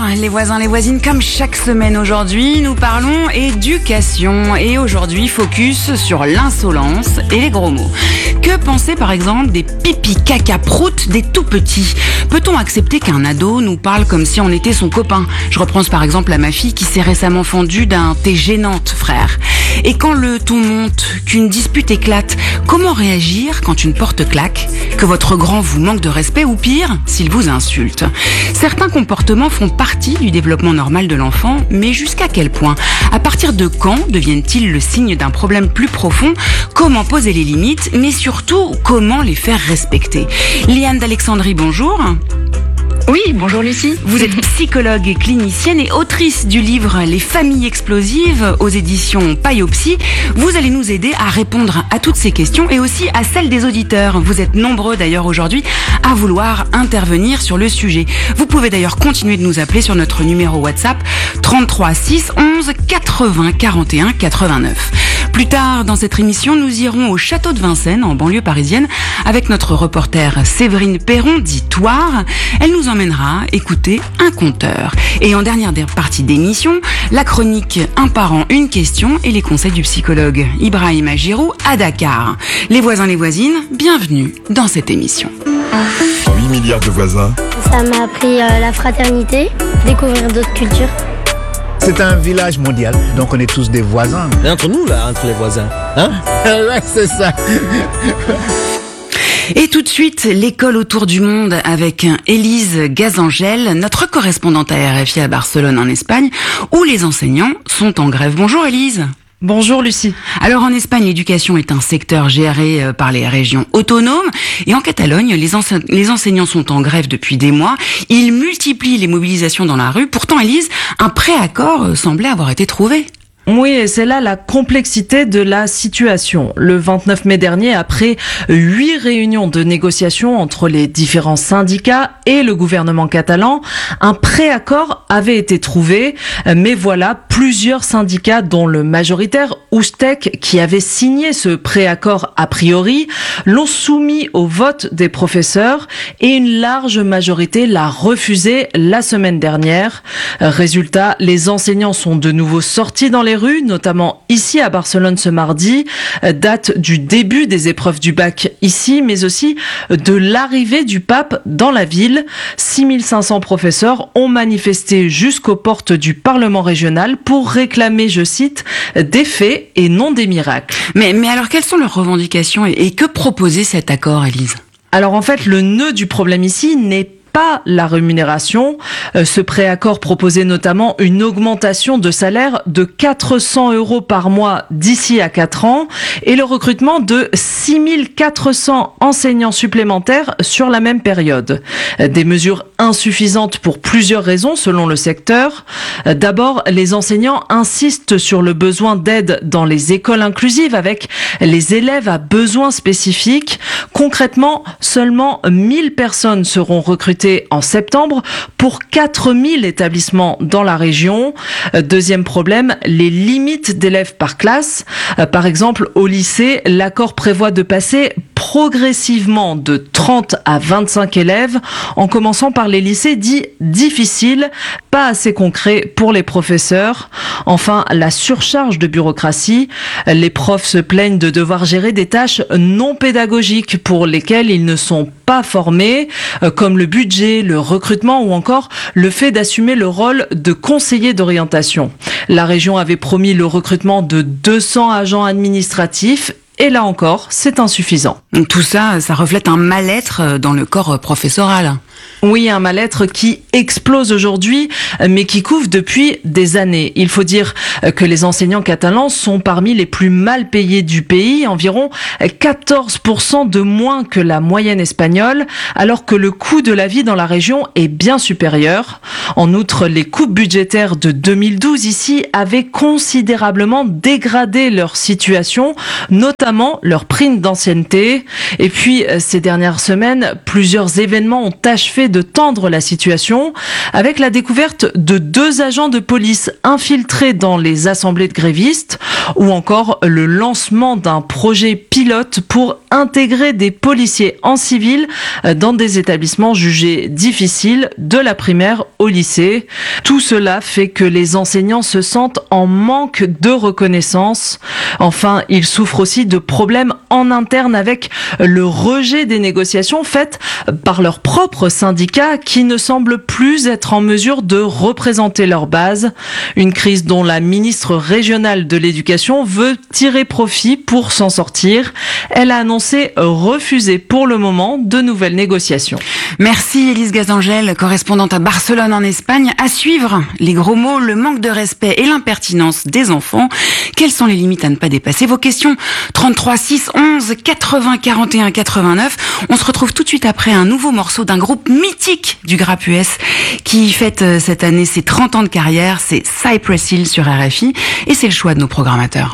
les voisins, les voisines, comme chaque semaine aujourd'hui, nous parlons éducation et aujourd'hui focus sur l'insolence et les gros mots. Que penser par exemple des pipi caca proutes des tout petits? Peut-on accepter qu'un ado nous parle comme si on était son copain? Je reprends par exemple à ma fille qui s'est récemment fendue d'un thé gênante, frère. Et quand le ton monte, qu'une dispute éclate, comment réagir quand une porte claque, que votre grand vous manque de respect ou pire, s'il vous insulte? Certains comportements font partie du développement normal de l'enfant, mais jusqu'à quel point? À partir de quand deviennent-ils le signe d'un problème plus profond? Comment poser les limites, mais surtout, comment les faire respecter? Liane d'Alexandrie, bonjour. Oui, bonjour Lucie. Vous êtes psychologue et clinicienne et autrice du livre Les familles explosives aux éditions Paiopsy. Vous allez nous aider à répondre à toutes ces questions et aussi à celles des auditeurs. Vous êtes nombreux d'ailleurs aujourd'hui à vouloir intervenir sur le sujet. Vous pouvez d'ailleurs continuer de nous appeler sur notre numéro WhatsApp 33 6 11 80 41 89. Plus tard dans cette émission, nous irons au château de Vincennes, en banlieue parisienne, avec notre reporter Séverine Perron, dit Toire. Elle nous emmènera écouter un conteur. Et en dernière partie d'émission, la chronique Un parent, une question et les conseils du psychologue Ibrahim Agirou à Dakar. Les voisins, les voisines, bienvenue dans cette émission. 8 milliards de voisins. Ça m'a appris la fraternité, découvrir d'autres cultures. C'est un village mondial, donc on est tous des voisins. Et entre nous, là, entre les voisins, hein? Ouais, c'est ça. Et tout de suite, l'école autour du monde avec Élise Gazangel, notre correspondante à RFI à Barcelone en Espagne, où les enseignants sont en grève. Bonjour Élise. Bonjour Lucie. Alors en Espagne, l'éducation est un secteur géré par les régions autonomes et en Catalogne, les enseignants sont en grève depuis des mois. Ils multiplient les mobilisations dans la rue. Pourtant, Élise, un préaccord semblait avoir été trouvé. Oui, et c'est là la complexité de la situation. Le 29 mai dernier, après 8 réunions de négociations entre les différents syndicats et le gouvernement catalan, un préaccord avait été trouvé. Mais voilà, plusieurs syndicats, dont le majoritaire Oustec, qui avait signé ce préaccord a priori, l'ont soumis au vote des professeurs et une large majorité l'a refusé la semaine dernière. Résultat, les enseignants sont de nouveau sortis dans les rues, notamment ici à Barcelone ce mardi, date du début des épreuves du bac ici, mais aussi de l'arrivée du pape dans la ville. 6500 professeurs ont manifesté jusqu'aux portes du Parlement régional pour réclamer, je cite, des faits et non des miracles. Mais alors, quelles sont leurs revendications et que proposait cet accord, Élise? Alors en fait, le nœud du problème ici n'est pas la rémunération. Ce préaccord proposait notamment une augmentation de salaire de 400 € par mois d'ici à 4 ans et le recrutement de 6400 enseignants supplémentaires sur la même période. Des mesures insuffisantes pour plusieurs raisons selon le secteur. D'abord, les enseignants insistent sur le besoin d'aide dans les écoles inclusives avec les élèves à besoins spécifiques. Concrètement, seulement 1000 personnes seront recrutées en septembre pour 4000 établissements dans la région. Deuxième problème, les limites d'élèves par classe. Par exemple, au lycée, l'accord prévoit de passer progressivement de 30 à 25 élèves, en commençant par les lycées dits difficiles, pas assez concrets pour les professeurs. Enfin, la surcharge de bureaucratie. Les profs se plaignent de devoir gérer des tâches non pédagogiques pour lesquelles ils ne sont pas formés, comme le budget, le recrutement ou encore le fait d'assumer le rôle de conseiller d'orientation. La région avait promis le recrutement de 200 agents administratifs. Et là encore, c'est insuffisant. Tout ça, ça reflète un mal-être dans le corps professoral. Oui, un mal-être qui explose aujourd'hui, mais qui couve depuis des années. Il faut dire que les enseignants catalans sont parmi les plus mal payés du pays, environ 14% de moins que la moyenne espagnole, alors que le coût de la vie dans la région est bien supérieur. En outre, les coupes budgétaires de 2012 ici avaient considérablement dégradé leur situation, notamment leur prime d'ancienneté. Et puis, ces dernières semaines, plusieurs événements ont achevé de tendre la situation avec la découverte de 2 agents de police infiltrés dans les assemblées de grévistes. ou encore le lancement d'un projet pilote pour intégrer des policiers en civil dans des établissements jugés difficiles de la primaire au lycée. Tout cela fait que les enseignants se sentent en manque de reconnaissance. Enfin, ils souffrent aussi de problèmes en interne avec le rejet des négociations faites par leurs propres syndicats qui ne semblent plus être en mesure de représenter leur base. Une crise dont la ministre régionale de l'Éducation veut tirer profit pour s'en sortir. Elle a annoncé refuser pour le moment de nouvelles négociations. Merci Élise Gazangel, correspondante à Barcelone en Espagne. À suivre, les gros mots, le manque de respect et l'impertinence des enfants. Quelles sont les limites à ne pas dépasser? Vos questions 33 6 11 80 41 89. On se retrouve tout de suite après un nouveau morceau d'un groupe mythique du Grap US qui fête cette année ses 30 ans de carrière. C'est Cypress Hill sur RFI et c'est le choix de nos programmateurs.